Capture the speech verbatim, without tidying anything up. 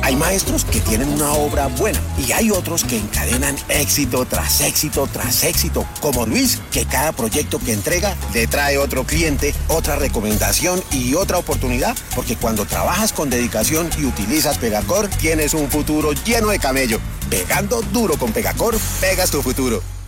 Hay maestros que tienen una obra buena y hay otros que encadenan éxito tras éxito tras éxito, como Luis, que cada proyecto que entrega le trae otro cliente, otra recomendación y otra oportunidad, porque cuando trabajas con dedicación y utilizas Pegacor, tienes un futuro lleno de camello. Pegando duro con Pegacor, pegas tu futuro.